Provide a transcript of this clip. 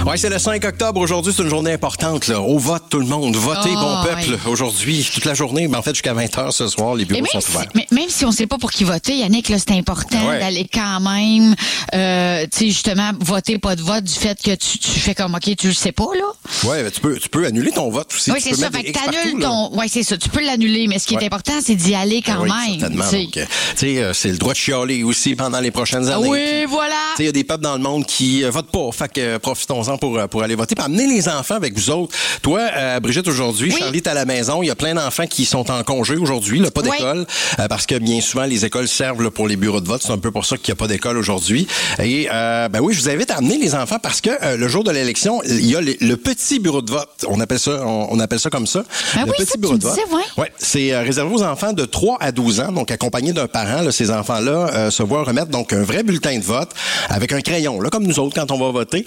Oui, c'est le 5 octobre. Aujourd'hui, c'est une journée importante. Là. Au vote, tout le monde. Votez, bon peuple. Oui. Aujourd'hui, toute la journée, en fait, jusqu'à 20h ce soir, les bureaux sont ouverts. Mais même si on ne sait pas pour qui voter, Yannick, là, c'est important d'aller quand même, tu sais, justement, voter, pas de vote, du fait que tu fais comme, OK, tu le sais pas, là. Oui, tu peux annuler ton vote aussi. Oui, c'est ça. Fait que t'annules ton. Oui, c'est ça. Tu peux l'annuler, mais ce qui est important, c'est d'y aller quand même. Certainement. Donc, c'est le droit de chialer aussi pendant les prochaines années. Oui, voilà. Il y a des peuples dans le monde qui votent pas. Fait que profitons-en pour aller voter. Puis amenez les enfants avec vous autres. Toi, Brigitte, aujourd'hui, Charlie est à la maison. Il y a plein d'enfants qui sont en congé aujourd'hui, là, pas d'école. Parce que bien souvent, les écoles servent là, pour les bureaux de vote. C'est un peu pour ça qu'il n'y a pas d'école aujourd'hui. Et oui, je vous invite à amener les enfants parce que le jour de l'élection, il y a le petit bureau de vote. On appelle ça comme ça. Le petit bureau de vote. Ouais, c'est réservé aux enfants de 3 à 12 ans, donc accompagnés d'un parent. Là, ces enfants-là se voient remettre donc un vrai bulletin de vote avec un crayon, là, comme nous autres quand on va voter.